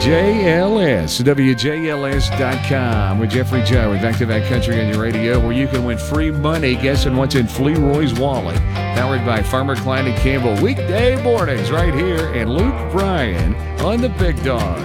WJLS, WJLS.com with Jeffrey Joe with Back to Back Country on your radio, where you can win free money guessing what's in Fleroy's wallet. Powered by Farmer Klein and Campbell. Weekday mornings right here, and Luke Bryan on the Big Dog.